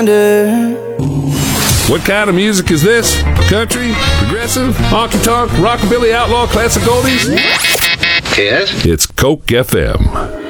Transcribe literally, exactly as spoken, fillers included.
What kind of music is this? Country, progressive, honky tonk, rockabilly, outlaw, classic oldies? Yes. It's Coke F M.